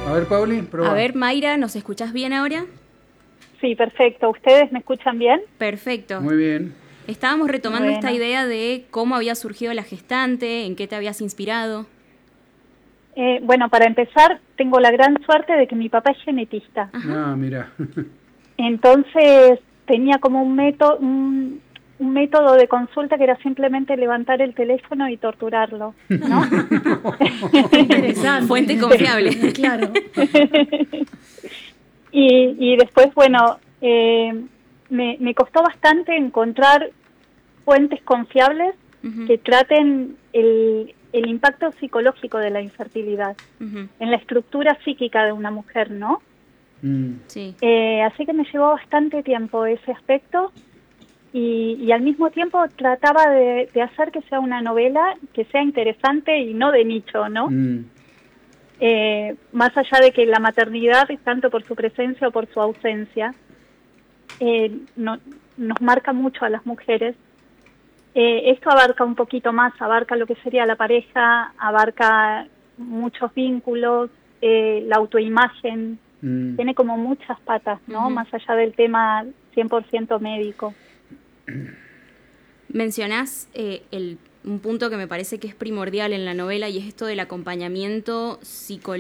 A ver, Pauli, probá. A ver, Mayra, ¿nos escuchás bien ahora? Sí, perfecto. ¿Ustedes me escuchan bien? Perfecto. Muy bien. Estábamos retomando esta Bueno. idea de cómo había surgido la gestante, en qué te habías inspirado. Bueno, para empezar, tengo la gran suerte de que mi papá es genetista. Ah, mira. Entonces, tenía como un método de consulta que era simplemente levantar el teléfono y torturarlo, ¿no? Interesante. Fuente confiable. Claro. Y después, bueno, me costó bastante encontrar fuentes confiables que traten el impacto psicológico de la infertilidad en la estructura psíquica de una mujer, ¿no? Sí. Así que me llevó bastante tiempo ese aspecto y al mismo tiempo trataba de hacer que sea una novela que sea interesante y no de nicho, ¿no? Más allá de que la maternidad, tanto por su presencia o por su ausencia, nos marca mucho a las mujeres. Esto abarca un poquito más, abarca lo que sería la pareja, abarca muchos vínculos, la autoimagen, tiene como muchas patas, ¿no? Más allá del tema 100% médico. Mencionás un punto que me parece que es primordial en la novela y es esto del acompañamiento psicológico